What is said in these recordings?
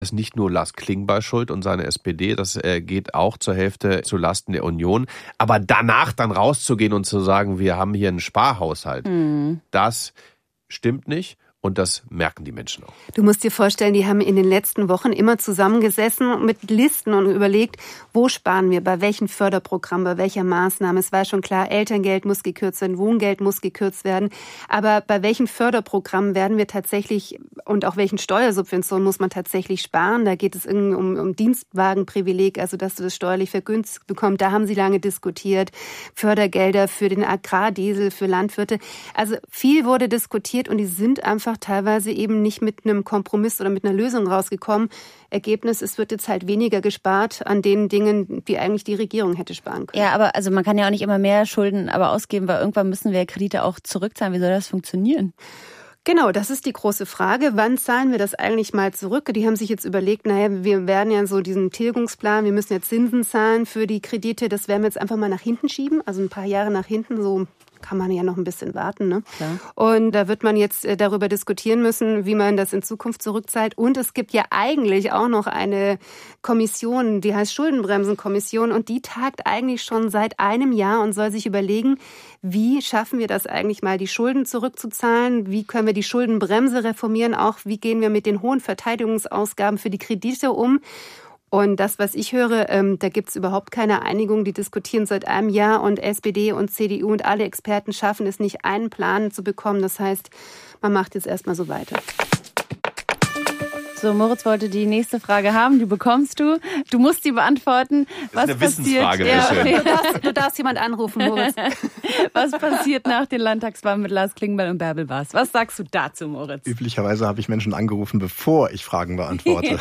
ist nicht nur Lars Klingbeil schuld und seine SPD, das geht auch zur Hälfte zu Lasten der Union. Aber danach dann rauszugehen und zu sagen, wir haben hier einen Sparhaushalt, das stimmt nicht. Und das merken die Menschen auch. Du musst dir vorstellen, die haben in den letzten Wochen immer zusammengesessen mit Listen und überlegt, wo sparen wir, bei welchem Förderprogramm, bei welcher Maßnahme. Es war schon klar, Elterngeld muss gekürzt werden, Wohngeld muss gekürzt werden. Aber bei welchem Förderprogramm werden wir tatsächlich und auch welchen Steuersubventionen muss man tatsächlich sparen? Da geht es irgendwie um Dienstwagenprivileg, also dass du das steuerlich vergünstigt bekommst. Da haben sie lange diskutiert. Fördergelder für den Agrardiesel, für Landwirte. Also viel wurde diskutiert und die sind einfach teilweise eben nicht mit einem Kompromiss oder mit einer Lösung rausgekommen. Ergebnis, es wird jetzt halt weniger gespart an den Dingen, die eigentlich die Regierung hätte sparen können. Ja, aber also man kann ja auch nicht immer mehr Schulden aber ausgeben, weil irgendwann müssen wir Kredite auch zurückzahlen. Wie soll das funktionieren? Genau, das ist die große Frage. Wann zahlen wir das eigentlich mal zurück? Die haben sich jetzt überlegt, wir werden ja so diesen Tilgungsplan, wir müssen jetzt Zinsen zahlen für die Kredite. Das werden wir jetzt einfach mal nach hinten schieben, also ein paar Jahre nach hinten, so kann man ja noch ein bisschen warten, ne? Klar. Und da wird man jetzt darüber diskutieren müssen, wie man das in Zukunft zurückzahlt. Und es gibt ja eigentlich auch noch eine Kommission, die heißt Schuldenbremsenkommission. Und die tagt eigentlich schon seit einem Jahr und soll sich überlegen, wie schaffen wir das eigentlich mal, die Schulden zurückzuzahlen? Wie können wir die Schuldenbremse reformieren? Auch wie gehen wir mit den hohen Verteidigungsausgaben für die Kredite um? Und das, was ich höre, da gibt's überhaupt keine Einigung. Die diskutieren seit einem Jahr und SPD und CDU und alle Experten schaffen es nicht, einen Plan zu bekommen. Das heißt, man macht jetzt erstmal so weiter. So, Moritz wollte die nächste Frage haben, die bekommst du. Du musst sie beantworten. Das ist eine Wissensfrage. Ja, du darfst jemand anrufen, Moritz. Was passiert nach den Landtagswahlen mit Lars Klingbeil und Bärbel Bas? Was sagst du dazu, Moritz? Üblicherweise habe ich Menschen angerufen, bevor ich Fragen beantworte.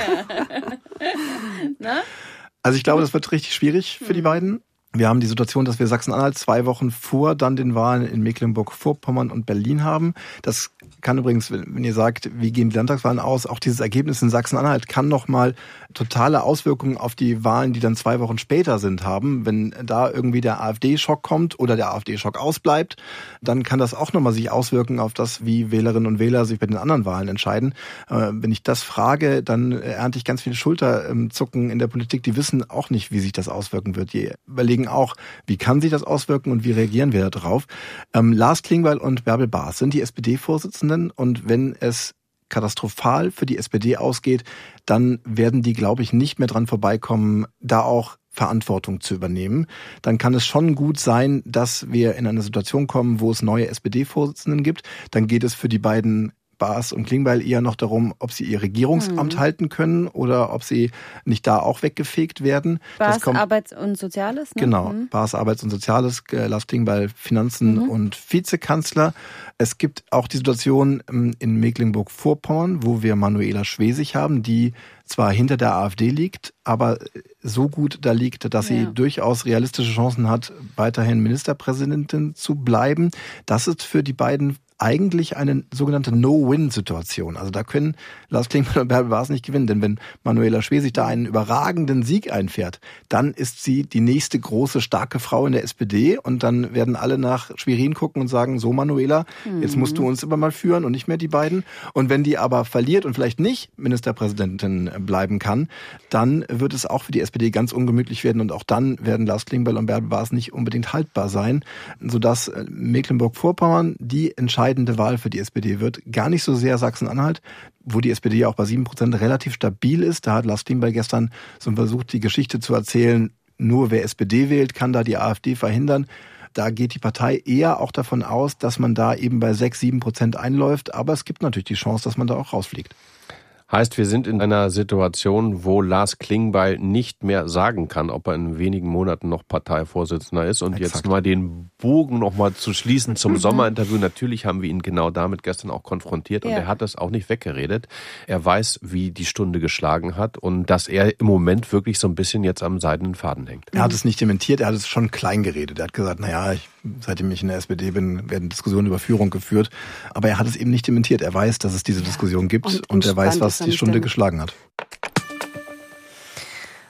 Na? Also ich glaube, das wird richtig schwierig für die beiden. Wir haben die Situation, dass wir Sachsen-Anhalt 2 Wochen vor dann den Wahlen in Mecklenburg-Vorpommern und Berlin haben. Das kann übrigens, wenn ihr sagt, wie gehen die Landtagswahlen aus, auch dieses Ergebnis in Sachsen-Anhalt kann nochmal totale Auswirkungen auf die Wahlen, die dann 2 Wochen später sind, haben. Wenn da irgendwie der AfD-Schock kommt oder der AfD-Schock ausbleibt, dann kann das auch nochmal sich auswirken auf das, wie Wählerinnen und Wähler sich bei den anderen Wahlen entscheiden. Wenn ich das frage, dann ernte ich ganz viele Schulterzucken in der Politik. Die wissen auch nicht, wie sich das auswirken wird. Die überlegen auch, wie kann sich das auswirken und wie reagieren wir darauf. Lars Klingbeil und Bärbel Bas sind die SPD-Vorsitzenden und wenn es katastrophal für die SPD ausgeht, dann werden die, glaube ich, nicht mehr dran vorbeikommen, da auch Verantwortung zu übernehmen. Dann kann es schon gut sein, dass wir in eine Situation kommen, wo es neue SPD-Vorsitzenden gibt. Dann geht es für die beiden Bas und Klingbeil eher noch darum, ob sie ihr Regierungsamt halten können oder ob sie nicht da auch weggefegt werden. Bas Arbeits- und Soziales? Ne? Genau, Bas Arbeits- und Soziales, Lars Klingbeil Finanzen und Vizekanzler. Es gibt auch die Situation in Mecklenburg-Vorpommern, wo wir Manuela Schwesig haben, die zwar hinter der AfD liegt, aber so gut da liegt, dass sie durchaus realistische Chancen hat, weiterhin Ministerpräsidentin zu bleiben. Das ist für die beiden eigentlich eine sogenannte No-Win-Situation. Also da können Lars Klingbeil und Bärbel Bas nicht gewinnen, denn wenn Manuela Schwesig da einen überragenden Sieg einfährt, dann ist sie die nächste große, starke Frau in der SPD und dann werden alle nach Schwerin gucken und sagen, so Manuela, jetzt musst du uns aber mal führen und nicht mehr die beiden. Und wenn die aber verliert und vielleicht nicht Ministerpräsidentin bleiben kann, dann wird es auch für die SPD ganz ungemütlich werden und auch dann werden Lars Klingbeil und Bärbel Bas nicht unbedingt haltbar sein, sodass Mecklenburg-Vorpommern die entscheidende Wahl für die SPD wird. Gar nicht so sehr Sachsen-Anhalt, wo die SPD ja auch bei 7% relativ stabil ist. Da hat Lars Klingbeil gestern so versucht, die Geschichte zu erzählen, nur wer SPD wählt, kann da die AfD verhindern. Da geht die Partei eher auch davon aus, dass man da eben bei 6-7% einläuft. Aber es gibt natürlich die Chance, dass man da auch rausfliegt. Heißt, wir sind in einer Situation, wo Lars Klingbeil nicht mehr sagen kann, ob er in wenigen Monaten noch Parteivorsitzender ist. Und Exakt. Jetzt mal den Bogen noch mal zu schließen zum Sommerinterview. Natürlich haben wir ihn genau damit gestern auch konfrontiert und er hat das auch nicht weggeredet. Er weiß, wie die Stunde geschlagen hat und dass er im Moment wirklich so ein bisschen jetzt am seidenen Faden hängt. Er hat es nicht dementiert, er hat es schon klein geredet. Er hat gesagt, seitdem ich in der SPD bin, werden Diskussionen über Führung geführt. Aber er hat es eben nicht dementiert. Er weiß, dass es diese Diskussion gibt und er weiß, was die Stunde geschlagen hat.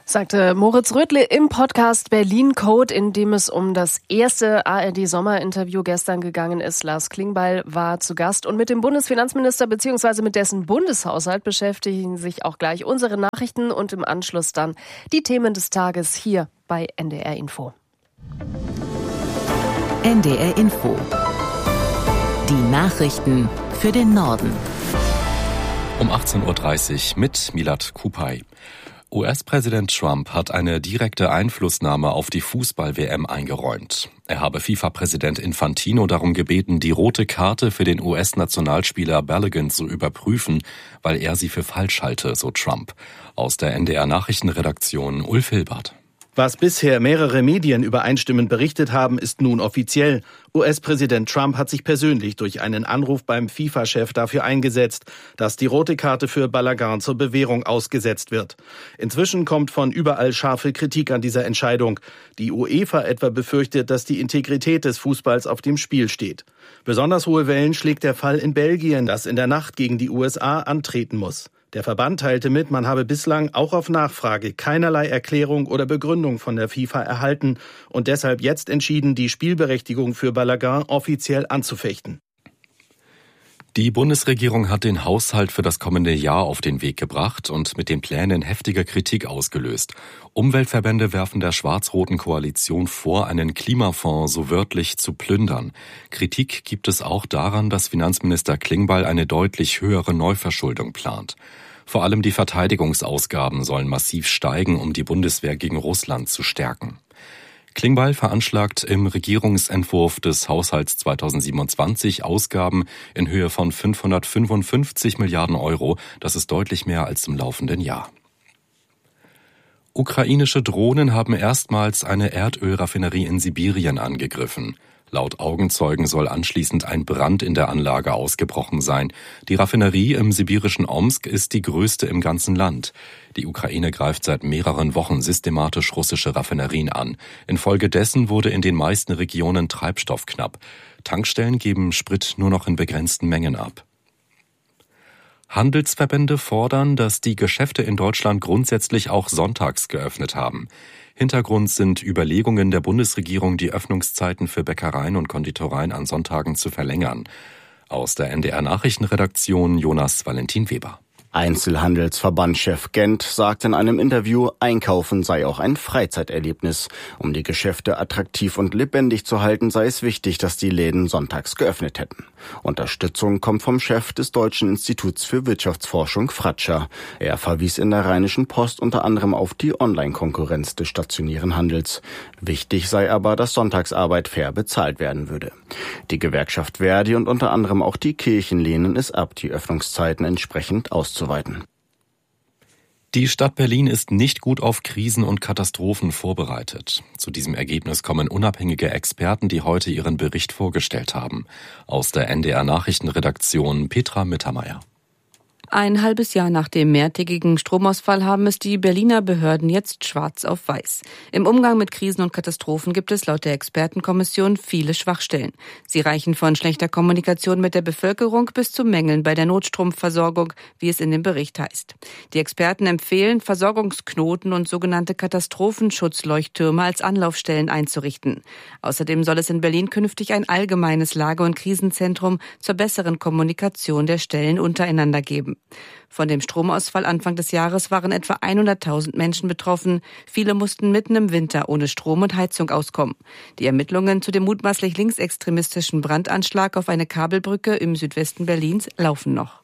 Sagte Moritz Rödle im Podcast Berlin Code, in dem es um das erste ARD-Sommerinterview gestern gegangen ist. Lars Klingbeil war zu Gast und mit dem Bundesfinanzminister bzw. mit dessen Bundeshaushalt beschäftigen sich auch gleich unsere Nachrichten und im Anschluss dann die Themen des Tages hier bei NDR Info. NDR Info. Die Nachrichten für den Norden. Um 18.30 Uhr mit Milad Kupay. US-Präsident Trump hat eine direkte Einflussnahme auf die Fußball-WM eingeräumt. Er habe FIFA-Präsident Infantino darum gebeten, die rote Karte für den US-Nationalspieler Balogun zu überprüfen, weil er sie für falsch halte, so Trump. Aus der NDR-Nachrichtenredaktion Ulf Hilbert. Was bisher mehrere Medien übereinstimmend berichtet haben, ist nun offiziell. US-Präsident Trump hat sich persönlich durch einen Anruf beim FIFA-Chef dafür eingesetzt, dass die rote Karte für Balogun zur Bewährung ausgesetzt wird. Inzwischen kommt von überall scharfe Kritik an dieser Entscheidung. Die UEFA etwa befürchtet, dass die Integrität des Fußballs auf dem Spiel steht. Besonders hohe Wellen schlägt der Fall in Belgien, das in der Nacht gegen die USA antreten muss. Der Verband teilte mit, man habe bislang auch auf Nachfrage keinerlei Erklärung oder Begründung von der FIFA erhalten und deshalb jetzt entschieden, die Spielberechtigung für Balogun offiziell anzufechten. Die Bundesregierung hat den Haushalt für das kommende Jahr auf den Weg gebracht und mit den Plänen heftige Kritik ausgelöst. Umweltverbände werfen der schwarz-roten Koalition vor, einen Klimafonds so wörtlich zu plündern. Kritik gibt es auch daran, dass Finanzminister Klingbeil eine deutlich höhere Neuverschuldung plant. Vor allem die Verteidigungsausgaben sollen massiv steigen, um die Bundeswehr gegen Russland zu stärken. Klingbeil veranschlagt im Regierungsentwurf des Haushalts 2027 Ausgaben in Höhe von 555 Milliarden Euro. Das ist deutlich mehr als im laufenden Jahr. Ukrainische Drohnen haben erstmals eine Erdölraffinerie in Sibirien angegriffen. Laut Augenzeugen soll anschließend ein Brand in der Anlage ausgebrochen sein. Die Raffinerie im sibirischen Omsk ist die größte im ganzen Land. Die Ukraine greift seit mehreren Wochen systematisch russische Raffinerien an. Infolgedessen wurde in den meisten Regionen Treibstoff knapp. Tankstellen geben Sprit nur noch in begrenzten Mengen ab. Handelsverbände fordern, dass die Geschäfte in Deutschland grundsätzlich auch sonntags geöffnet haben. Hintergrund sind Überlegungen der Bundesregierung, die Öffnungszeiten für Bäckereien und Konditoreien an Sonntagen zu verlängern. Aus der NDR-Nachrichtenredaktion Jonas Valentin Weber. Einzelhandelsverbandschef Gent sagt in einem Interview, Einkaufen sei auch ein Freizeiterlebnis. Um die Geschäfte attraktiv und lebendig zu halten, sei es wichtig, dass die Läden sonntags geöffnet hätten. Unterstützung kommt vom Chef des Deutschen Instituts für Wirtschaftsforschung Fratscher. Er verwies in der Rheinischen Post unter anderem auf die Online-Konkurrenz des stationären Handels. Wichtig sei aber, dass Sonntagsarbeit fair bezahlt werden würde. Die Gewerkschaft Verdi und unter anderem auch die Kirchen lehnen es ab, die Öffnungszeiten entsprechend auszuweiten. Die Stadt Berlin ist nicht gut auf Krisen und Katastrophen vorbereitet. Zu diesem Ergebnis kommen unabhängige Experten, die heute ihren Bericht vorgestellt haben. Aus der NDR-Nachrichtenredaktion Petra Mittermeier. Ein halbes Jahr nach dem mehrtägigen Stromausfall haben es die Berliner Behörden jetzt schwarz auf weiß. Im Umgang mit Krisen und Katastrophen gibt es laut der Expertenkommission viele Schwachstellen. Sie reichen von schlechter Kommunikation mit der Bevölkerung bis zu Mängeln bei der Notstromversorgung, wie es in dem Bericht heißt. Die Experten empfehlen, Versorgungsknoten und sogenannte Katastrophenschutzleuchttürme als Anlaufstellen einzurichten. Außerdem soll es in Berlin künftig ein allgemeines Lage- und Krisenzentrum zur besseren Kommunikation der Stellen untereinander geben. Von dem Stromausfall Anfang des Jahres waren etwa 100.000 Menschen betroffen. Viele mussten mitten im Winter ohne Strom und Heizung auskommen. Die Ermittlungen zu dem mutmaßlich linksextremistischen Brandanschlag auf eine Kabelbrücke im Südwesten Berlins laufen noch.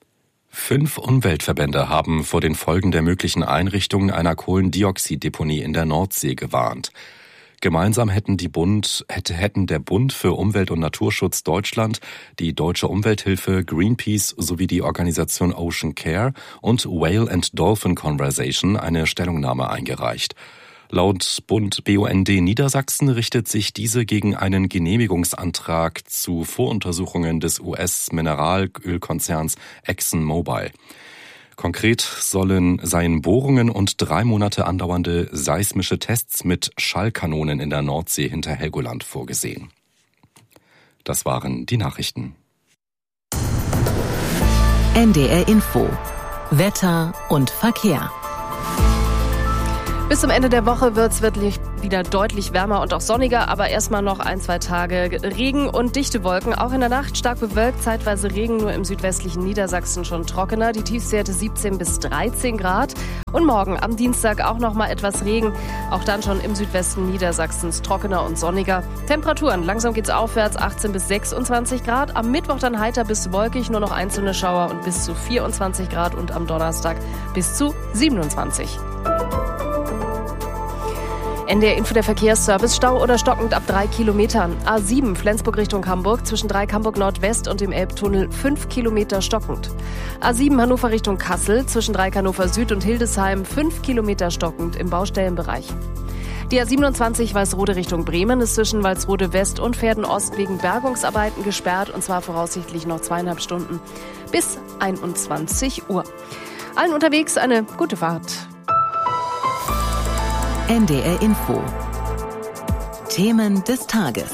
5 Umweltverbände haben vor den Folgen der möglichen Einrichtung einer Kohlendioxiddeponie in der Nordsee gewarnt. Gemeinsam hätten der Bund für Umwelt- und Naturschutz Deutschland, die Deutsche Umwelthilfe, Greenpeace sowie die Organisation Ocean Care und Whale and Dolphin Conversation eine Stellungnahme eingereicht. Laut Bund BUND Niedersachsen richtet sich diese gegen einen Genehmigungsantrag zu Voruntersuchungen des US-Mineralölkonzerns ExxonMobil. Konkret seien Bohrungen und 3 Monate andauernde seismische Tests mit Schallkanonen in der Nordsee hinter Helgoland vorgesehen. Das waren die Nachrichten. NDR Info. Wetter und Verkehr. Bis zum Ende der Woche wird es wirklich wieder deutlich wärmer und auch sonniger, aber erstmal noch 1-2 Tage Regen und dichte Wolken. Auch in der Nacht stark bewölkt, zeitweise Regen, nur im südwestlichen Niedersachsen schon trockener. Die Tiefstwerte 17 bis 13 Grad. Und morgen am Dienstag auch noch mal etwas Regen. Auch dann schon im Südwesten Niedersachsens trockener und sonniger. Temperaturen, langsam geht's aufwärts, 18 bis 26 Grad. Am Mittwoch dann heiter bis wolkig, nur noch einzelne Schauer und bis zu 24 Grad. Und am Donnerstag bis zu 27. NDR Info, der Verkehrsservice. Stau oder stockend ab 3 Kilometern. A7 Flensburg Richtung Hamburg zwischen Dreieck-Hamburg Nordwest und dem Elbtunnel 5 Kilometer stockend. A7 Hannover Richtung Kassel zwischen Dreieck Hannover Süd und Hildesheim 5 Kilometer stockend im Baustellenbereich. Die A27 Walsrode Richtung Bremen ist zwischen Walsrode West und Verden Ost wegen Bergungsarbeiten gesperrt, und zwar voraussichtlich noch 2,5 Stunden bis 21 Uhr. Allen unterwegs eine gute Fahrt. NDR Info. Themen des Tages.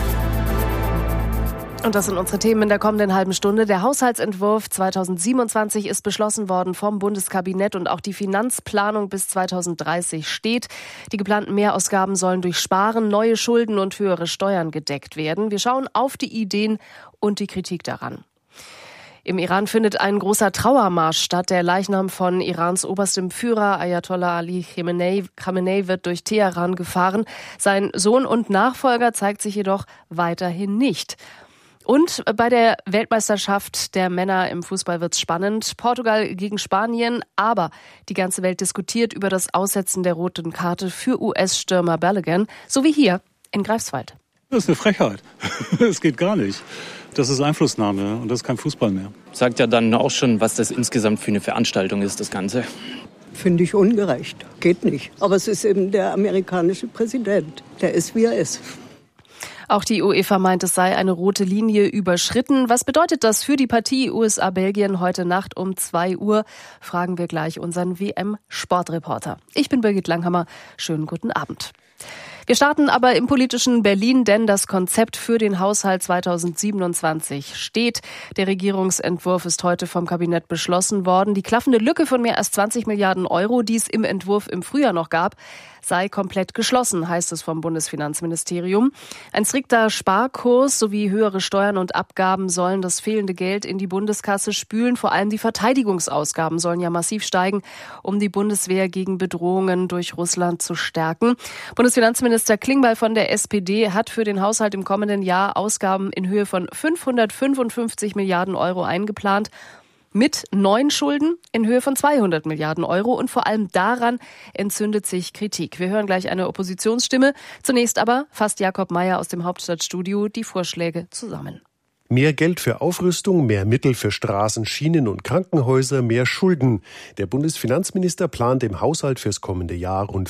Und das sind unsere Themen in der kommenden halben Stunde. Der Haushaltsentwurf 2027 ist beschlossen worden vom Bundeskabinett und auch die Finanzplanung bis 2030 steht. Die geplanten Mehrausgaben sollen durch Sparen, neue Schulden und höhere Steuern gedeckt werden. Wir schauen auf die Ideen und die Kritik daran. Im Iran findet ein großer Trauermarsch statt. Der Leichnam von Irans oberstem Führer Ayatollah Ali Khamenei wird durch Teheran gefahren. Sein Sohn und Nachfolger zeigt sich jedoch weiterhin nicht. Und bei der Weltmeisterschaft der Männer im Fußball wird's spannend. Portugal gegen Spanien, aber die ganze Welt diskutiert über das Aussetzen der roten Karte für US-Stürmer Balogun, so wie hier in Greifswald. Das ist eine Frechheit. Das geht gar nicht. Das ist Einflussnahme und das ist kein Fußball mehr. Sagt ja dann auch schon, was das insgesamt für eine Veranstaltung ist, das Ganze. Finde ich ungerecht. Geht nicht. Aber es ist eben der amerikanische Präsident. Der ist, wie er ist. Auch die UEFA meint, es sei eine rote Linie überschritten. Was bedeutet das für die Partie USA-Belgien heute Nacht um 2 Uhr? Fragen wir gleich unseren WM-Sportreporter. Ich bin Birgit Langhammer. Schönen guten Abend. Wir starten aber im politischen Berlin, denn das Konzept für den Haushalt 2027 steht. Der Regierungsentwurf ist heute vom Kabinett beschlossen worden. Die klaffende Lücke von mehr als 20 Milliarden Euro, die es im Entwurf im Frühjahr noch gab, sei komplett geschlossen, heißt es vom Bundesfinanzministerium. Ein strikter Sparkurs sowie höhere Steuern und Abgaben sollen das fehlende Geld in die Bundeskasse spülen. Vor allem die Verteidigungsausgaben sollen ja massiv steigen, um die Bundeswehr gegen Bedrohungen durch Russland zu stärken. Bundesfinanzminister Klingbeil von der SPD hat für den Haushalt im kommenden Jahr Ausgaben in Höhe von 555 Milliarden Euro eingeplant. Mit neuen Schulden in Höhe von 200 Milliarden Euro. Und vor allem daran entzündet sich Kritik. Wir hören gleich eine Oppositionsstimme. Zunächst aber fasst Jakob Mayer aus dem Hauptstadtstudio die Vorschläge zusammen. Mehr Geld für Aufrüstung, mehr Mittel für Straßen, Schienen und Krankenhäuser, mehr Schulden. Der Bundesfinanzminister plant im Haushalt fürs kommende Jahr rund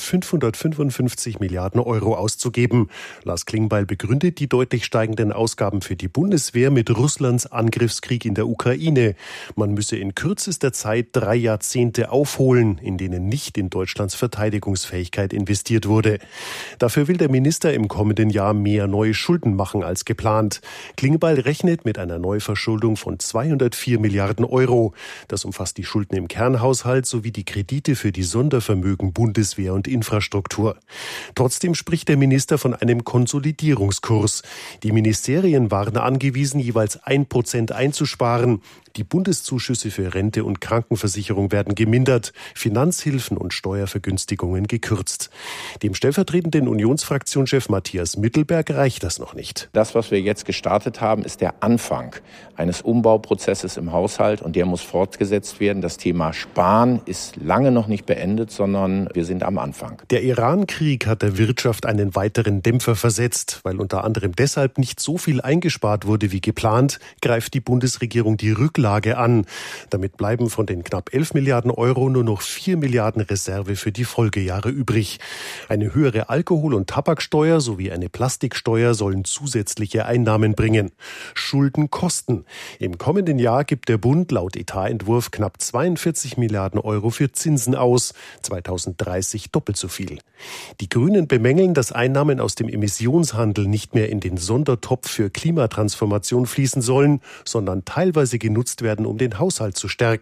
555 Milliarden Euro auszugeben. Lars Klingbeil begründet die deutlich steigenden Ausgaben für die Bundeswehr mit Russlands Angriffskrieg in der Ukraine. Man müsse in kürzester Zeit 3 Jahrzehnte aufholen, in denen nicht in Deutschlands Verteidigungsfähigkeit investiert wurde. Dafür will der Minister im kommenden Jahr mehr neue Schulden machen als geplant. Klingbeil rechnet mit einer Neuverschuldung von 204 Milliarden Euro. Das umfasst die Schulden im Kernhaushalt sowie die Kredite für die Sondervermögen Bundeswehr und Infrastruktur. Trotzdem spricht der Minister von einem Konsolidierungskurs. Die Ministerien waren angewiesen, jeweils 1% einzusparen. Die Bundeszuschüsse für Rente und Krankenversicherung werden gemindert, Finanzhilfen und Steuervergünstigungen gekürzt. Dem stellvertretenden Unionsfraktionschef Matthias Mittelberg reicht das noch nicht. Das, was wir jetzt gestartet haben, ist der Anfang eines Umbauprozesses im Haushalt und der muss fortgesetzt werden. Das Thema Sparen ist lange noch nicht beendet, sondern wir sind am Anfang. Der Iran-Krieg hat der Wirtschaft einen weiteren Dämpfer versetzt. Weil unter anderem deshalb nicht so viel eingespart wurde wie geplant, greift die Bundesregierung die Rücklage an. Damit bleiben von den knapp 11 Milliarden Euro nur noch 4 Milliarden Reserve für die Folgejahre übrig. Eine höhere Alkohol- und Tabaksteuer sowie eine Plastiksteuer sollen zusätzliche Einnahmen bringen. Schulden kosten. Im kommenden Jahr gibt der Bund laut Etatentwurf knapp 42 Milliarden Euro für Zinsen aus. 2030 doppelt so viel. Die Grünen bemängeln, dass Einnahmen aus dem Emissionshandel nicht mehr in den Sondertopf für Klimatransformation fließen sollen, sondern teilweise genutzt werden, um den Haushalt zu stärken.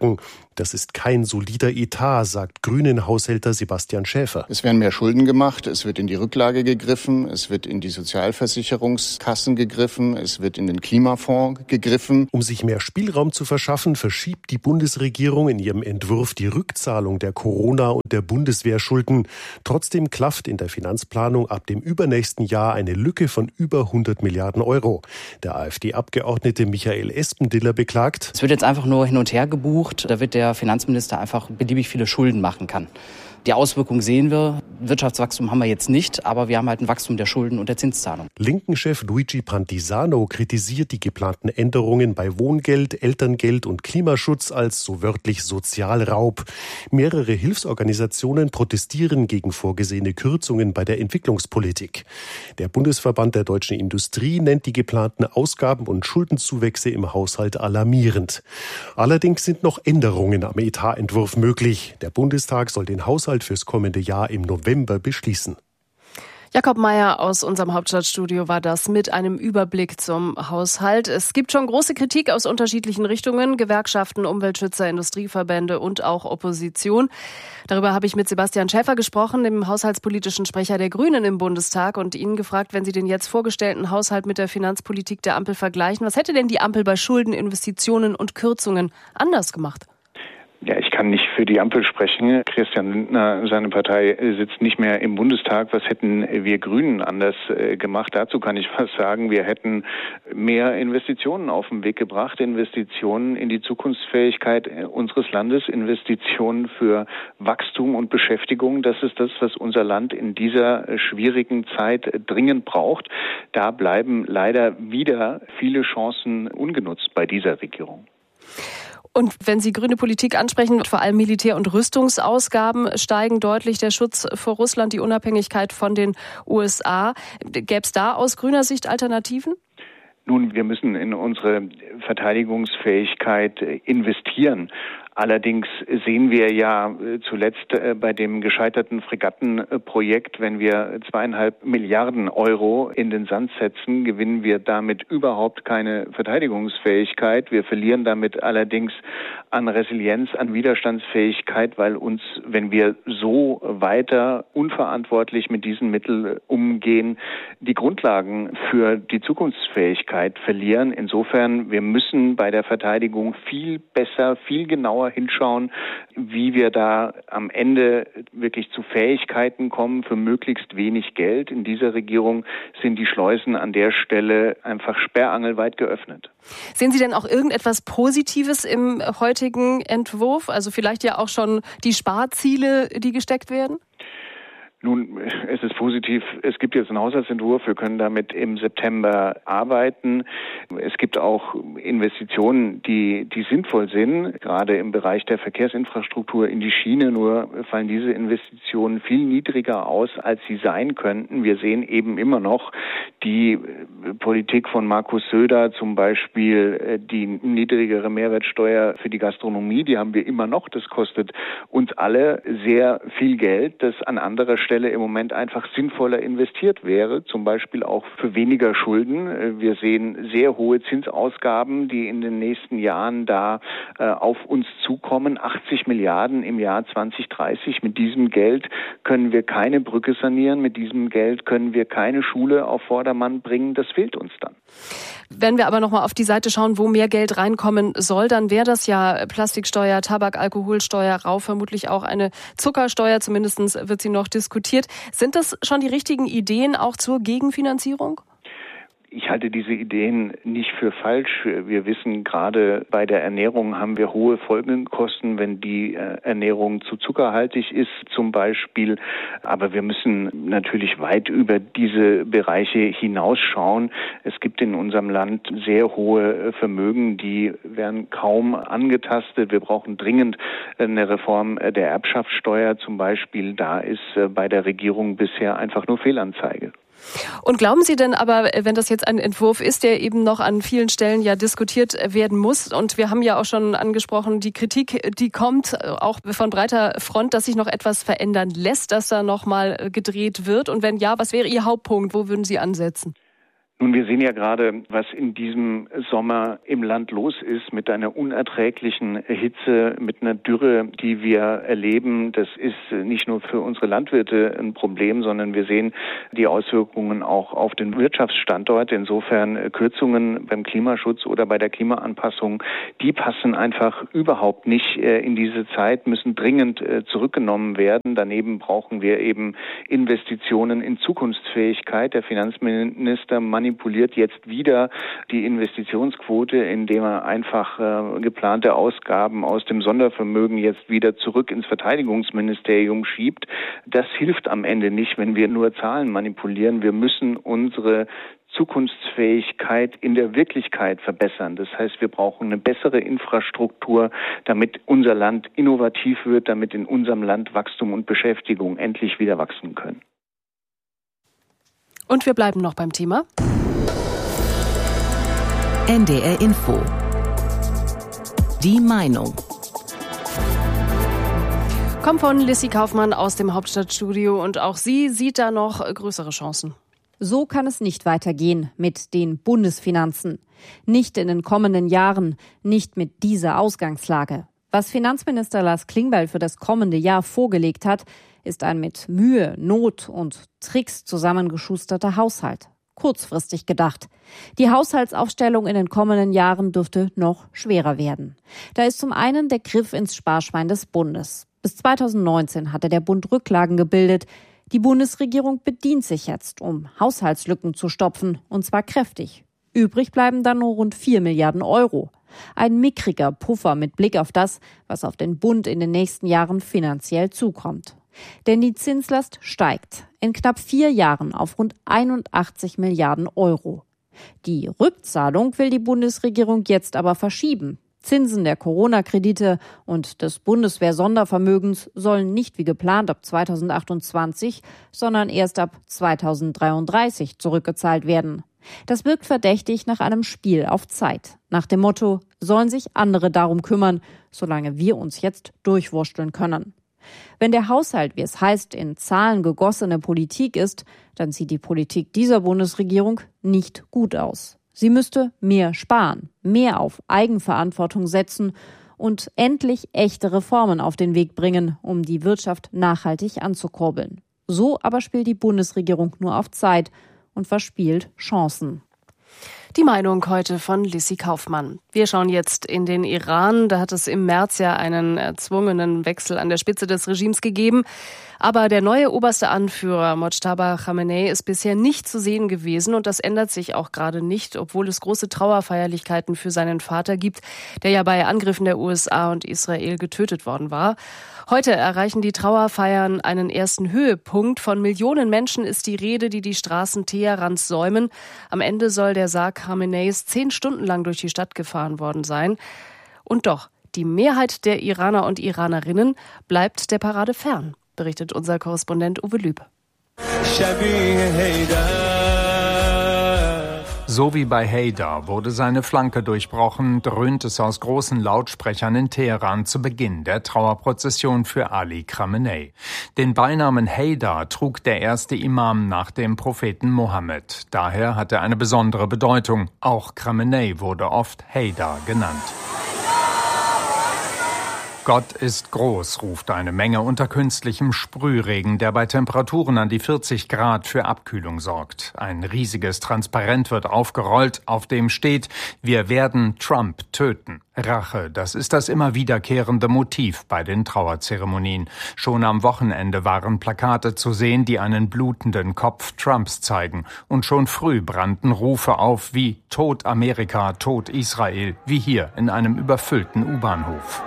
Das ist kein solider Etat, sagt Grünen-Haushälter Sebastian Schäfer. Es werden mehr Schulden gemacht, es wird in die Rücklage gegriffen, es wird in die Sozialversicherungskassen gegriffen, es wird in den Klimafonds gegriffen. Um sich mehr Spielraum zu verschaffen, verschiebt die Bundesregierung in ihrem Entwurf die Rückzahlung der Corona- und der Bundeswehrschulden. Trotzdem klafft in der Finanzplanung ab dem übernächsten Jahr eine Lücke von über 100 Milliarden Euro. Der AfD-Abgeordnete Michael Espendiller beklagt: Es wird jetzt einfach nur hin und her gebucht, damit der Finanzminister einfach beliebig viele Schulden machen kann. Die Auswirkungen sehen wir. Wirtschaftswachstum haben wir jetzt nicht, aber wir haben halt ein Wachstum der Schulden und der Zinszahlung. Linken-Chef Luigi Pantisano kritisiert die geplanten Änderungen bei Wohngeld, Elterngeld und Klimaschutz als so wörtlich Sozialraub. Mehrere Hilfsorganisationen protestieren gegen vorgesehene Kürzungen bei der Entwicklungspolitik. Der Bundesverband der deutschen Industrie nennt die geplanten Ausgaben- und Schuldenzuwächse im Haushalt alarmierend. Allerdings sind noch Änderungen am Etatentwurf möglich. Der Bundestag soll den Haushalt fürs kommende Jahr im November beschließen. Jakob Mayer aus unserem Hauptstadtstudio war das mit einem Überblick zum Haushalt. Es gibt schon große Kritik aus unterschiedlichen Richtungen, Gewerkschaften, Umweltschützer, Industrieverbände und auch Opposition. Darüber habe ich mit Sebastian Schäfer gesprochen, dem haushaltspolitischen Sprecher der Grünen im Bundestag, und ihn gefragt, wenn Sie den jetzt vorgestellten Haushalt mit der Finanzpolitik der Ampel vergleichen, was hätte denn die Ampel bei Schulden, Investitionen und Kürzungen anders gemacht? Ja, ich kann nicht für die Ampel sprechen. Christian Lindner, seine Partei, sitzt nicht mehr im Bundestag. Was hätten wir Grünen anders gemacht? Dazu kann ich was sagen. Wir hätten mehr Investitionen auf den Weg gebracht, Investitionen in die Zukunftsfähigkeit unseres Landes, Investitionen für Wachstum und Beschäftigung. Das ist das, was unser Land in dieser schwierigen Zeit dringend braucht. Da bleiben leider wieder viele Chancen ungenutzt bei dieser Regierung. Und wenn Sie grüne Politik ansprechen, vor allem Militär- und Rüstungsausgaben steigen deutlich, der Schutz vor Russland, die Unabhängigkeit von den USA. Gäbe es da aus grüner Sicht Alternativen? Nun, wir müssen in unsere Verteidigungsfähigkeit investieren. Allerdings sehen wir ja zuletzt bei dem gescheiterten Fregattenprojekt, wenn wir 2,5 Milliarden Euro in den Sand setzen, gewinnen wir damit überhaupt keine Verteidigungsfähigkeit. Wir verlieren damit allerdings an Resilienz, an Widerstandsfähigkeit, weil uns, wenn wir so weiter unverantwortlich mit diesen Mitteln umgehen, die Grundlagen für die Zukunftsfähigkeit verlieren. Insofern, wir müssen bei der Verteidigung viel besser, viel genauer hinschauen, wie wir da am Ende wirklich zu Fähigkeiten kommen für möglichst wenig Geld. In dieser Regierung sind die Schleusen an der Stelle einfach sperrangelweit geöffnet. Sehen Sie denn auch irgendetwas Positives im heutigen Entwurf? Also vielleicht ja auch schon die Sparziele, die gesteckt werden? Nun, es ist positiv. Es gibt jetzt einen Haushaltsentwurf. Wir können damit im September arbeiten. Es gibt auch Investitionen, die sinnvoll sind, gerade im Bereich der Verkehrsinfrastruktur in die Schiene. Nur fallen diese Investitionen viel niedriger aus, als sie sein könnten. Wir sehen eben immer noch die Politik von Markus Söder, zum Beispiel die niedrigere Mehrwertsteuer für die Gastronomie, die haben wir immer noch. Das kostet uns alle sehr viel Geld, das an anderer Stelle im Moment einfach sinnvoller investiert wäre, zum Beispiel auch für weniger Schulden. Wir sehen sehr hohe Zinsausgaben, die in den nächsten Jahren da auf uns zukommen. 80 Milliarden im Jahr 2030. Mit diesem Geld können wir keine Brücke sanieren. Mit diesem Geld können wir keine Schule auf Vordermann bringen. Das fehlt uns dann. Wenn wir aber nochmal auf die Seite schauen, wo mehr Geld reinkommen soll, dann wäre das ja Plastiksteuer, Tabak, Alkoholsteuer, Rauch, vermutlich auch eine Zuckersteuer. Zumindest wird sie noch diskutiert. Sind das schon die richtigen Ideen auch zur Gegenfinanzierung? Ich halte diese Ideen nicht für falsch. Wir wissen, gerade bei der Ernährung haben wir hohe Folgekosten, wenn die Ernährung zu zuckerhaltig ist zum Beispiel. Aber wir müssen natürlich weit über diese Bereiche hinausschauen. Es gibt in unserem Land sehr hohe Vermögen, die werden kaum angetastet. Wir brauchen dringend eine Reform der Erbschaftssteuer zum Beispiel. Da ist bei der Regierung bisher einfach nur Fehlanzeige. Und glauben Sie denn aber, wenn das jetzt ein Entwurf ist, der eben noch an vielen Stellen ja diskutiert werden muss, und wir haben ja auch schon angesprochen, die Kritik, die kommt auch von breiter Front, dass sich noch etwas verändern lässt, dass da noch mal gedreht wird? Und wenn ja, was wäre Ihr Hauptpunkt? Wo würden Sie ansetzen? Nun, wir sehen ja gerade, was in diesem Sommer im Land los ist mit einer unerträglichen Hitze, mit einer Dürre, die wir erleben. Das ist nicht nur für unsere Landwirte ein Problem, sondern wir sehen die Auswirkungen auch auf den Wirtschaftsstandort. Insofern Kürzungen beim Klimaschutz oder bei der Klimaanpassung, die passen einfach überhaupt nicht in diese Zeit, müssen dringend zurückgenommen werden. Daneben brauchen wir eben Investitionen in Zukunftsfähigkeit. Der Finanzminister manipuliert jetzt wieder die Investitionsquote, indem er einfach geplante Ausgaben aus dem Sondervermögen jetzt wieder zurück ins Verteidigungsministerium schiebt. Das hilft am Ende nicht, wenn wir nur Zahlen manipulieren. Wir müssen unsere Zukunftsfähigkeit in der Wirklichkeit verbessern. Das heißt, wir brauchen eine bessere Infrastruktur, damit unser Land innovativ wird, damit in unserem Land Wachstum und Beschäftigung endlich wieder wachsen können. Und wir bleiben noch beim Thema. NDR Info. Die Meinung. Kommt von Lissy Kaufmann aus dem Hauptstadtstudio und auch sie sieht da noch größere Chancen. So kann es nicht weitergehen mit den Bundesfinanzen. Nicht in den kommenden Jahren, nicht mit dieser Ausgangslage. Was Finanzminister Lars Klingbeil für das kommende Jahr vorgelegt hat, ist ein mit Mühe, Not und Tricks zusammengeschusterter Haushalt. Kurzfristig gedacht. Die Haushaltsaufstellung in den kommenden Jahren dürfte noch schwerer werden. Da ist zum einen der Griff ins Sparschwein des Bundes. Bis 2019 hatte der Bund Rücklagen gebildet. Die Bundesregierung bedient sich jetzt, um Haushaltslücken zu stopfen, und zwar kräftig. Übrig bleiben dann nur rund 4 Milliarden Euro. Ein mickriger Puffer mit Blick auf das, was auf den Bund in den nächsten Jahren finanziell zukommt. Denn die Zinslast steigt in knapp 4 Jahren auf rund 81 Milliarden Euro. Die Rückzahlung will die Bundesregierung jetzt aber verschieben. Zinsen der Corona-Kredite und des Bundeswehr-Sondervermögens sollen nicht wie geplant ab 2028, sondern erst ab 2033 zurückgezahlt werden. Das wirkt verdächtig nach einem Spiel auf Zeit. Nach dem Motto, sollen sich andere darum kümmern, solange wir uns jetzt durchwursteln können. Wenn der Haushalt, wie es heißt, in Zahlen gegossene Politik ist, dann sieht die Politik dieser Bundesregierung nicht gut aus. Sie müsste mehr sparen, mehr auf Eigenverantwortung setzen und endlich echte Reformen auf den Weg bringen, um die Wirtschaft nachhaltig anzukurbeln. So aber spielt die Bundesregierung nur auf Zeit und verspielt Chancen. Die Meinung heute von Lissy Kaufmann. Wir schauen jetzt in den Iran. Da hat es im März ja einen erzwungenen Wechsel an der Spitze des Regimes gegeben. Aber der neue oberste Anführer Mojtaba Khamenei ist bisher nicht zu sehen gewesen. Und das ändert sich auch gerade nicht, obwohl es große Trauerfeierlichkeiten für seinen Vater gibt, der ja bei Angriffen der USA und Israel getötet worden war. Heute erreichen die Trauerfeiern einen ersten Höhepunkt. Von Millionen Menschen ist die Rede, die die Straßen Teherans säumen. Am Ende soll der Sarg Khameneis 10 Stunden lang durch die Stadt gefahren worden sein. Und doch, die Mehrheit der Iraner und Iranerinnen bleibt der Parade fern, berichtet unser Korrespondent Uwe Lüb. So wie bei Haydar wurde seine Flanke durchbrochen, dröhnt es aus großen Lautsprechern in Teheran zu Beginn der Trauerprozession für Ali Khamenei. Den Beinamen Haydar trug der erste Imam nach dem Propheten Mohammed. Daher hat er eine besondere Bedeutung. Auch Khamenei wurde oft Haydar genannt. Gott ist groß, ruft eine Menge unter künstlichem Sprühregen, der bei Temperaturen an die 40 Grad für Abkühlung sorgt. Ein riesiges Transparent wird aufgerollt, auf dem steht: Wir werden Trump töten. Rache, das ist das immer wiederkehrende Motiv bei den Trauerzeremonien. Schon am Wochenende waren Plakate zu sehen, die einen blutenden Kopf Trumps zeigen. Und schon früh brannten Rufe auf wie Tod Amerika, Tod Israel, wie hier in einem überfüllten U-Bahnhof.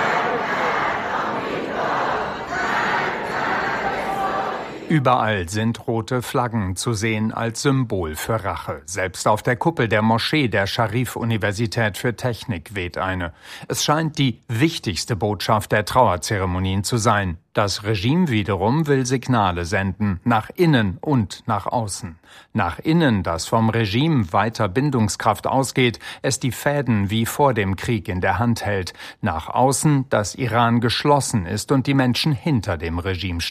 Überall sind rote Flaggen zu sehen als Symbol für Rache. Selbst auf der Kuppel der Moschee der Scharif-Universität für Technik weht eine. Es scheint die wichtigste Botschaft der Trauerzeremonien zu sein. Das Regime wiederum will Signale senden, nach innen und nach außen. Nach innen, das vom Regime weiter Bindungskraft ausgeht, es die Fäden wie vor dem Krieg in der Hand hält. Nach außen, dass Iran geschlossen ist und die Menschen hinter dem Regime stehen.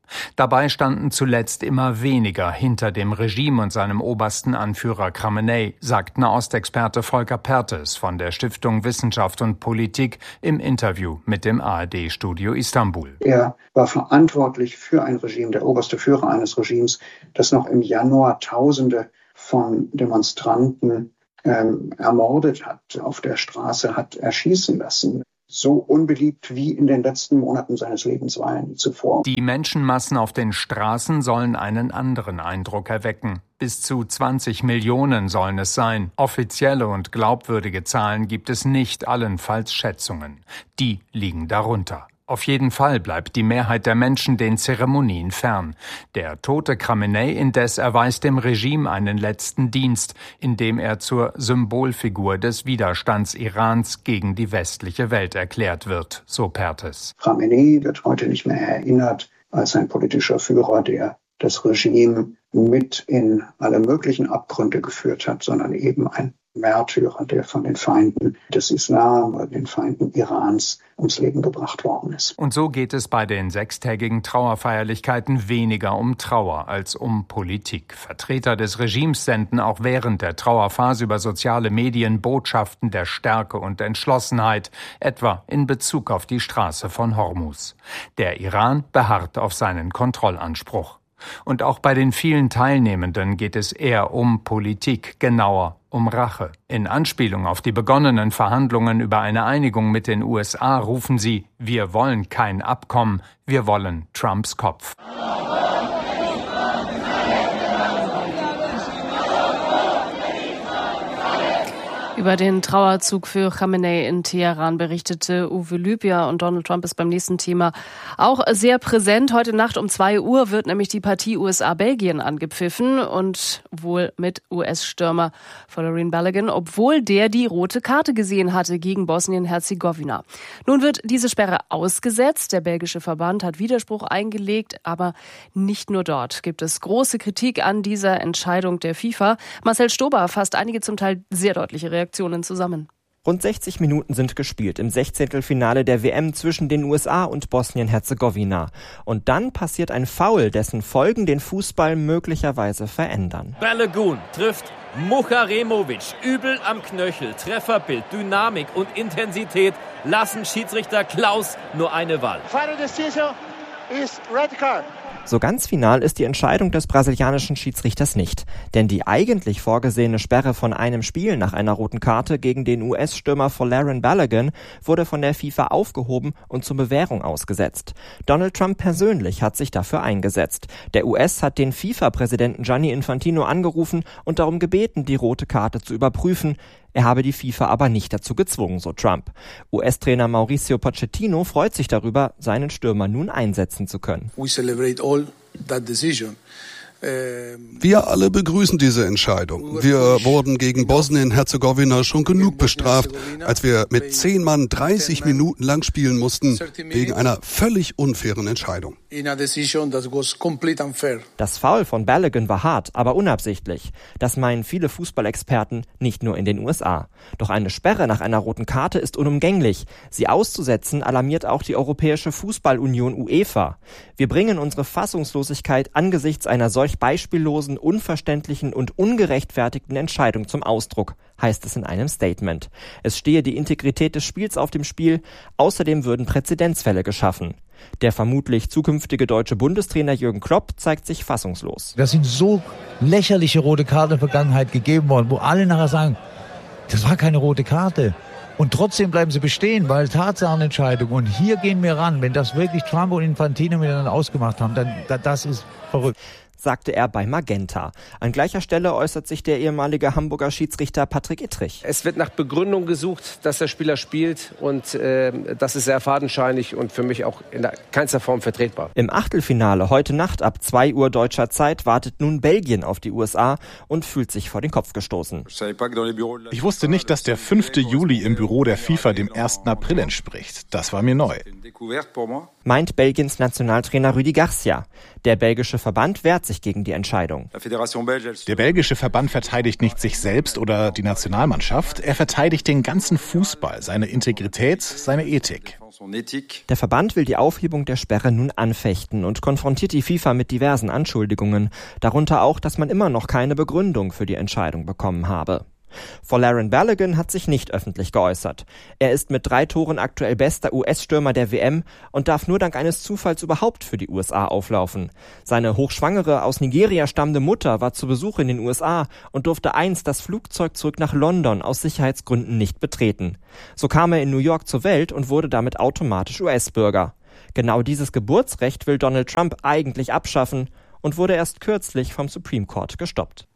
Dabei standen zuletzt immer weniger hinter dem Regime und seinem obersten Anführer Khamenei, sagt Nahostexperte Volker Perthes von der Stiftung Wissenschaft und Politik im Interview mit dem ARD-Studio Istanbul. Er war verantwortlich für ein Regime, der oberste Führer eines Regimes, das noch im Januar Tausende von Demonstranten ermordet hat, auf der Straße hat erschießen lassen. So unbeliebt wie in den letzten Monaten seines Lebens war er nie zuvor. Die Menschenmassen auf den Straßen sollen einen anderen Eindruck erwecken. Bis zu 20 Millionen sollen es sein. Offizielle und glaubwürdige Zahlen gibt es nicht, allenfalls Schätzungen. Die liegen darunter. Auf jeden Fall bleibt die Mehrheit der Menschen den Zeremonien fern. Der tote Khamenei indes erweist dem Regime einen letzten Dienst, indem er zur Symbolfigur des Widerstands Irans gegen die westliche Welt erklärt wird, so Perthes. Khamenei wird heute nicht mehr erinnert als ein politischer Führer, der das Regime mit in alle möglichen Abgründe geführt hat, sondern eben ein Märtyrer, der von den Feinden des Islam oder den Feinden Irans ums Leben gebracht worden ist. Und so geht es bei den 6-tägigen Trauerfeierlichkeiten weniger um Trauer als um Politik. Vertreter des Regimes senden auch während der Trauerphase über soziale Medien Botschaften der Stärke und Entschlossenheit, etwa in Bezug auf die Straße von Hormuz. Der Iran beharrt auf seinen Kontrollanspruch. Und auch bei den vielen Teilnehmenden geht es eher um Politik, genauer um Rache. In Anspielung auf die begonnenen Verhandlungen über eine Einigung mit den USA rufen sie: Wir wollen kein Abkommen, wir wollen Trumps Kopf. Über den Trauerzug für Khamenei in Teheran berichtete Uwe Lübja, und Donald Trump ist beim nächsten Thema auch sehr präsent. Heute Nacht um 2 Uhr wird nämlich die Partie USA-Belgien angepfiffen, und wohl mit US-Stürmer Folarin Balogun, obwohl der die rote Karte gesehen hatte gegen Bosnien-Herzegowina. Nun wird diese Sperre ausgesetzt. Der belgische Verband hat Widerspruch eingelegt, aber nicht nur dort gibt es große Kritik an dieser Entscheidung der FIFA. Marcel Stober fasst einige zum Teil sehr deutliche Reaktionen zusammen. Rund 60 Minuten sind gespielt im 16. der WM zwischen den USA und Bosnien-Herzegowina. Und dann passiert ein Foul, dessen Folgen den Fußball möglicherweise verändern. Balogun trifft Mucharemovic übel am Knöchel. Trefferbild, Dynamik und Intensität lassen Schiedsrichter Klaus nur eine Wahl. Final decision is red card. So ganz final ist die Entscheidung des brasilianischen Schiedsrichters nicht. Denn die eigentlich vorgesehene Sperre von einem Spiel nach einer roten Karte gegen den US-Stürmer Folarin Balogun wurde von der FIFA aufgehoben und zur Bewährung ausgesetzt. Donald Trump persönlich hat sich dafür eingesetzt. Der US hat den FIFA-Präsidenten Gianni Infantino angerufen und darum gebeten, die rote Karte zu überprüfen. Er habe die FIFA aber nicht dazu gezwungen, so Trump. US-Trainer Mauricio Pochettino freut sich darüber, seinen Stürmer nun einsetzen zu können. We celebrate all that decision. Wir alle begrüßen diese Entscheidung. Wir wurden gegen Bosnien-Herzegowina schon genug bestraft, als wir mit 10 Mann 30 Minuten lang spielen mussten, wegen einer völlig unfairen Entscheidung. Das Foul von Balogun war hart, aber unabsichtlich. Das meinen viele Fußballexperten, nicht nur in den USA. Doch eine Sperre nach einer roten Karte ist unumgänglich. Sie auszusetzen alarmiert auch die Europäische Fußballunion UEFA. Wir bringen unsere Fassungslosigkeit angesichts einer solch beispiellosen, unverständlichen und ungerechtfertigten Entscheidung zum Ausdruck, heißt es in einem Statement. Es stehe die Integrität des Spiels auf dem Spiel, außerdem würden Präzedenzfälle geschaffen. Der vermutlich zukünftige deutsche Bundestrainer Jürgen Klopp zeigt sich fassungslos. Das sind so lächerliche rote Karten in der Vergangenheit gegeben worden, wo alle nachher sagen, das war keine rote Karte. Und trotzdem bleiben sie bestehen, weil Tatsachenentscheidung. Und hier gehen wir ran. Wenn das wirklich Trump und Infantino miteinander ausgemacht haben, dann das ist verrückt, sagte er bei Magenta. An gleicher Stelle äußert sich der ehemalige Hamburger Schiedsrichter Patrick Ittrich. Es wird nach Begründung gesucht, dass der Spieler spielt, und das ist sehr fadenscheinig und für mich auch in keinster Form vertretbar. Im Achtelfinale heute Nacht ab 2 Uhr deutscher Zeit wartet nun Belgien auf die USA und fühlt sich vor den Kopf gestoßen. Ich wusste nicht, dass der 5. Juli im Büro der FIFA dem 1. April entspricht. Das war mir neu. Meint Belgiens Nationaltrainer Rudi Garcia. Der belgische Verband wehrt sich gegen die Entscheidung. Der belgische Verband verteidigt nicht sich selbst oder die Nationalmannschaft, er verteidigt den ganzen Fußball, seine Integrität, seine Ethik. Der Verband will die Aufhebung der Sperre nun anfechten und konfrontiert die FIFA mit diversen Anschuldigungen, darunter auch, dass man immer noch keine Begründung für die Entscheidung bekommen habe. Folarin Balogun hat sich nicht öffentlich geäußert. Er ist mit 3 Toren aktuell bester US-Stürmer der WM und darf nur dank eines Zufalls überhaupt für die USA auflaufen. Seine hochschwangere, aus Nigeria stammende Mutter war zu Besuch in den USA und durfte einst das Flugzeug zurück nach London aus Sicherheitsgründen nicht betreten. So kam er in New York zur Welt und wurde damit automatisch US-Bürger. Genau dieses Geburtsrecht will Donald Trump eigentlich abschaffen und wurde erst kürzlich vom Supreme Court gestoppt.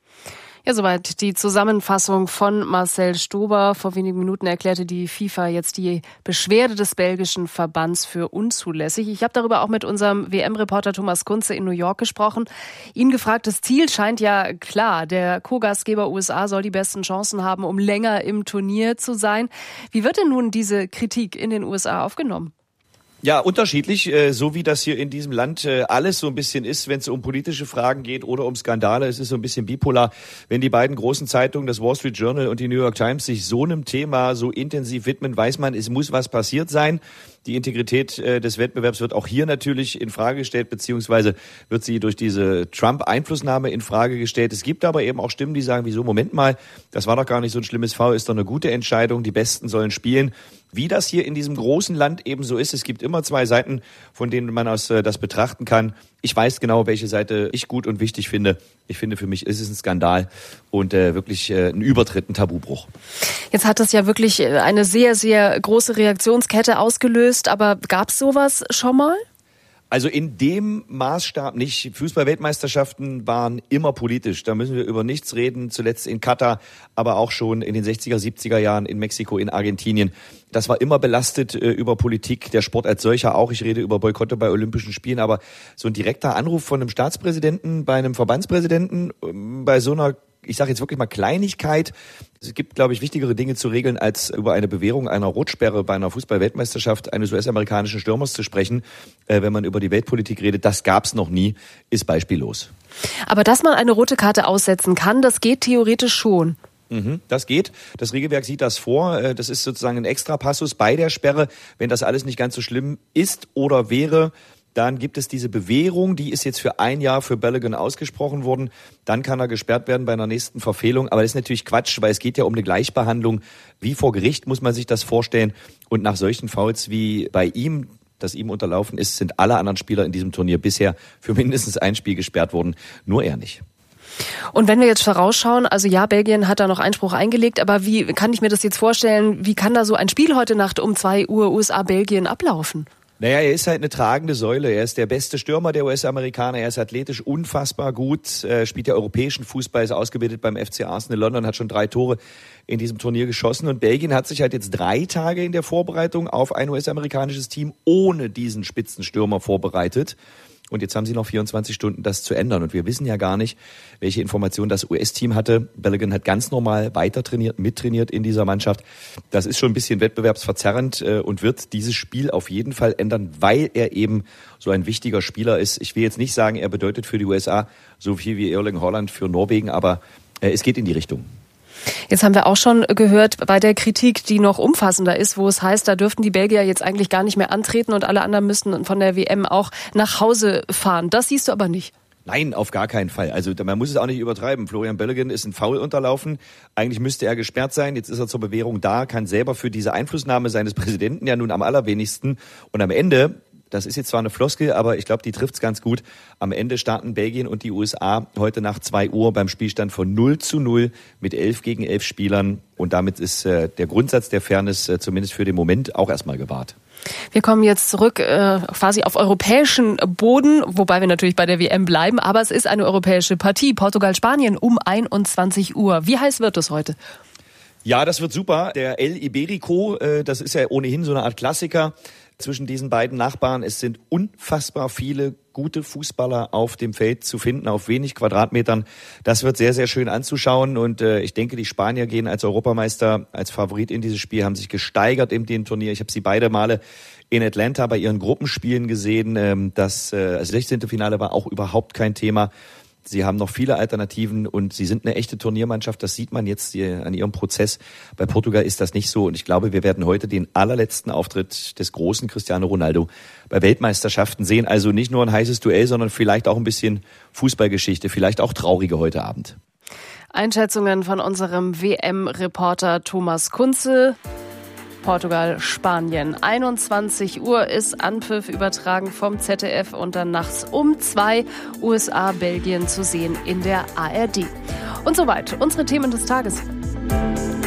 Ja, soweit die Zusammenfassung von Marcel Stober. Vor wenigen Minuten erklärte die FIFA jetzt die Beschwerde des belgischen Verbands für unzulässig. Ich habe darüber auch mit unserem WM-Reporter Thomas Kunze in New York gesprochen. Ihn gefragt, das Ziel scheint ja klar. Der Co-Gastgeber USA soll die besten Chancen haben, um länger im Turnier zu sein. Wie wird denn nun diese Kritik in den USA aufgenommen? Ja, unterschiedlich, so wie das hier in diesem Land alles so ein bisschen ist, wenn es um politische Fragen geht oder um Skandale. Es ist so ein bisschen bipolar. Wenn die beiden großen Zeitungen, das Wall Street Journal und die New York Times, sich so einem Thema so intensiv widmen, weiß man, es muss was passiert sein. Die Integrität des Wettbewerbs wird auch hier natürlich in Frage gestellt, beziehungsweise wird sie durch diese Trump-Einflussnahme in Frage gestellt. Es gibt aber eben auch Stimmen, die sagen, wieso, Moment mal, das war doch gar nicht so ein schlimmes Foul, ist doch eine gute Entscheidung, die Besten sollen spielen. Wie das hier in diesem großen Land eben so ist, es gibt immer 2 Seiten, von denen man das betrachten kann. Ich weiß genau, welche Seite ich gut und wichtig finde. Ich finde, für mich ist es ein Skandal und wirklich ein Übertritt, ein Tabubruch. Jetzt hat das ja wirklich eine sehr, sehr große Reaktionskette ausgelöst, aber gab es sowas schon mal? Also in dem Maßstab nicht. Fußball-Weltmeisterschaften waren immer politisch. Da müssen wir über nichts reden. Zuletzt in Katar, aber auch schon in den 60er, 70er Jahren in Mexiko, in Argentinien. Das war immer belastet über Politik, der Sport als solcher auch. Ich rede über Boykotte bei Olympischen Spielen. Aber so ein direkter Anruf von einem Staatspräsidenten bei einem Verbandspräsidenten bei so einer, ich sage jetzt wirklich mal Kleinigkeit. Es gibt, glaube ich, wichtigere Dinge zu regeln, als über eine Bewährung einer Rotsperre bei einer Fußball-Weltmeisterschaft eines US-amerikanischen Stürmers zu sprechen. Wenn man über die Weltpolitik redet, das gab's noch nie, ist beispiellos. Aber dass man eine rote Karte aussetzen kann, das geht theoretisch schon. Das geht. Das Regelwerk sieht das vor. Das ist sozusagen ein Extrapassus bei der Sperre. Wenn das alles nicht ganz so schlimm ist oder wäre, dann gibt es diese Bewährung, die ist jetzt für 1 Jahr für Balogun ausgesprochen worden. Dann kann er gesperrt werden bei einer nächsten Verfehlung. Aber das ist natürlich Quatsch, weil es geht ja um eine Gleichbehandlung. Wie vor Gericht muss man sich das vorstellen. Und nach solchen Fouls wie bei ihm, das ihm unterlaufen ist, sind alle anderen Spieler in diesem Turnier bisher für mindestens ein Spiel gesperrt worden. Nur er nicht. Und wenn wir jetzt vorausschauen, also ja, Belgien hat da noch Einspruch eingelegt, aber wie kann ich mir das jetzt vorstellen, wie kann da so ein Spiel heute Nacht um 2 Uhr USA-Belgien ablaufen? Naja, er ist halt eine tragende Säule. Er ist der beste Stürmer der US-Amerikaner. Er ist athletisch unfassbar gut, spielt ja europäischen Fußball, ist ausgebildet beim FC Arsenal London, hat schon 3 Tore in diesem Turnier geschossen. Und Belgien hat sich halt jetzt 3 Tage in der Vorbereitung auf ein US-amerikanisches Team ohne diesen Spitzenstürmer vorbereitet. Und jetzt haben sie noch 24 Stunden, das zu ändern. Und wir wissen ja gar nicht, welche Informationen das US-Team hatte. Balogun hat ganz normal weiter trainiert, mittrainiert in dieser Mannschaft. Das ist schon ein bisschen wettbewerbsverzerrend und wird dieses Spiel auf jeden Fall ändern, weil er eben so ein wichtiger Spieler ist. Ich will jetzt nicht sagen, er bedeutet für die USA so viel wie Erling Haaland für Norwegen, aber es geht in die Richtung. Jetzt haben wir auch schon gehört bei der Kritik, die noch umfassender ist, wo es heißt, da dürften die Belgier jetzt eigentlich gar nicht mehr antreten und alle anderen müssten von der WM auch nach Hause fahren. Das siehst du aber nicht. Nein, auf gar keinen Fall. Also man muss es auch nicht übertreiben. Florian Balogun ist ein Foul unterlaufen. Eigentlich müsste er gesperrt sein. Jetzt ist er zur Bewährung da, kann selber für diese Einflussnahme seines Präsidenten ja nun am allerwenigsten. Und am Ende, das ist jetzt zwar eine Floskel, aber ich glaube, die trifft's ganz gut. Am Ende starten Belgien und die USA heute nach 2 Uhr beim Spielstand von 0:0 mit 11 gegen 11 Spielern. Und damit ist der Grundsatz der Fairness zumindest für den Moment auch erstmal gewahrt. Wir kommen jetzt zurück quasi auf europäischen Boden, wobei wir natürlich bei der WM bleiben. Aber es ist eine europäische Partie. Portugal-Spanien um 21 Uhr. Wie heiß wird es heute? Ja, das wird super. Der El Iberico, das ist ja ohnehin so eine Art Klassiker. zwischen diesen beiden Nachbarn. Es sind unfassbar viele gute Fußballer auf dem Feld zu finden, auf wenig Quadratmetern. Das wird sehr, sehr schön anzuschauen. Und ich denke, die Spanier gehen als Europameister, als Favorit in dieses Spiel, haben sich gesteigert in dem Turnier. Ich habe sie beide Male in Atlanta bei ihren Gruppenspielen gesehen. Das 16. Finale war auch überhaupt kein Thema. Sie haben noch viele Alternativen und sie sind eine echte Turniermannschaft. Das sieht man jetzt hier an ihrem Prozess. Bei Portugal ist das nicht so. Und ich glaube, wir werden heute den allerletzten Auftritt des großen Cristiano Ronaldo bei Weltmeisterschaften sehen. Also nicht nur ein heißes Duell, sondern vielleicht auch ein bisschen Fußballgeschichte, vielleicht auch traurige heute Abend. Einschätzungen von unserem WM-Reporter Thomas Kunze. Portugal, Spanien. 21 Uhr ist Anpfiff, übertragen vom ZDF und dann nachts um 2 USA, Belgien zu sehen in der ARD. Und soweit unsere Themen des Tages.